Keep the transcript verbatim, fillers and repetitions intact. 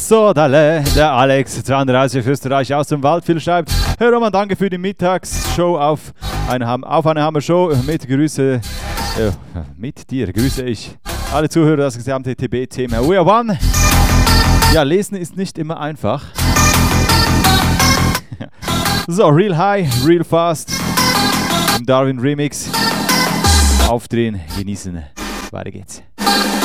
Sodale, der Alex, zweiunddreißig, Österreich aus dem Waldviertel schreibt: Herr Roman, danke für die Mittagsshow auf eine, auf eine Hammer-Show. Mit Grüße, äh, mit dir grüße ich alle Zuhörer, das gesamte T B-Thema. We are one. Ja, lesen ist nicht immer einfach. So, Real High, Real Fast im Darwin Remix. Aufdrehen, genießen. Weiter geht's.